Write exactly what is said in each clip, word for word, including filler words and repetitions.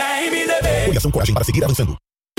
M D B. Coligação Coragem para seguir avançando.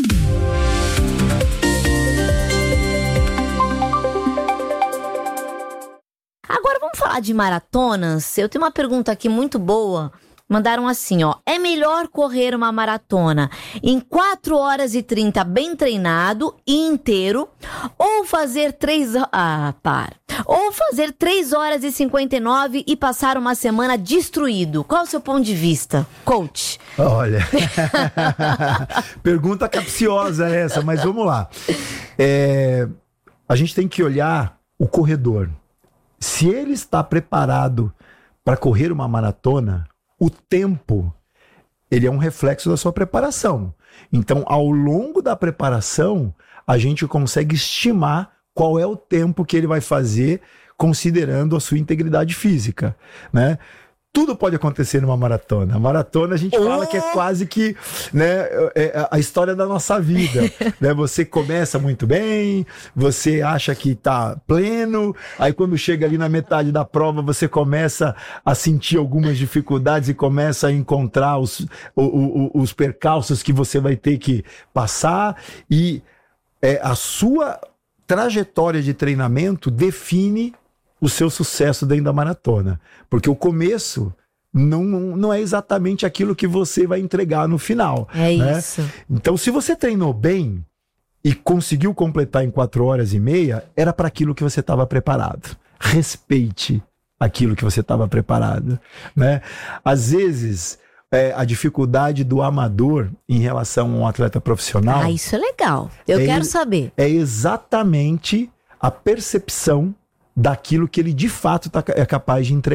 Agora vamos falar de maratonas. Eu tenho uma pergunta aqui muito boa. Mandaram assim, ó. É melhor correr uma maratona em quatro horas e trinta bem treinado e inteiro, ou fazer três... Ah, para. Ou fazer três horas e cinquenta e nove e passar uma semana destruído? Qual o seu ponto de vista, coach? Olha, pergunta capciosa essa, mas vamos lá. É, a gente tem que olhar o corredor. Se ele está preparado para correr uma maratona, o tempo, ele é um reflexo da sua preparação. Então, ao longo da preparação, a gente consegue estimar qual é o tempo que ele vai fazer, considerando a sua integridade física, né? Tudo pode acontecer numa maratona. A maratona a gente fala que é quase que, né, é a história da nossa vida. Né? Você começa muito bem, você acha que tá pleno, aí quando chega ali na metade da prova, você começa a sentir algumas dificuldades e começa a encontrar os, o, o, os percalços que você vai ter que passar. E é, a sua trajetória de treinamento define o seu sucesso dentro da maratona, porque o começo não, não é exatamente aquilo que você vai entregar no final. É né? isso. Então, se você treinou bem e conseguiu completar em quatro horas e meia, era para aquilo que você estava preparado. Respeite aquilo que você estava preparado. Né? Às vezes, é, a dificuldade do amador em relação a um atleta profissional... Ah, isso é legal. Eu é, quero saber. É exatamente a percepção daquilo que ele de fato tá, é capaz de entregar.